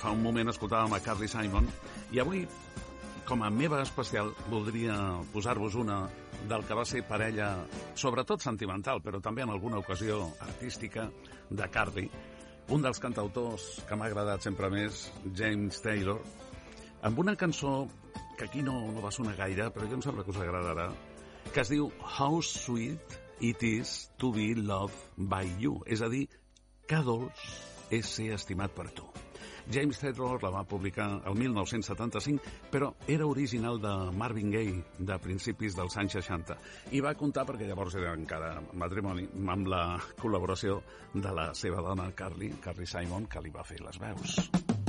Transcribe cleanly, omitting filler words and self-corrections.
fa un moment escoltàvem a Carly Simon i avui, com a meva especial, voldria posar-vos una del que va ser parella, sobretot sentimental, però també en alguna ocasió artística, de Carly, un dels cantautors que m'ha agradat sempre més, James Taylor, amb una cançó que aquí no va sonar gaire, però jo em sembla que us agradarà, que es diu How Sweet It Is to Be Loved by You, és a dir, que dolç és ser estimat per tu. James Taylor la va publicar el 1975, però era original de Marvin Gaye, de principis dels anys 60, i va comptar, perquè llavors era encara matrimoni, amb la col·laboració de la seva dona Carly Simon, que li va fer les veus.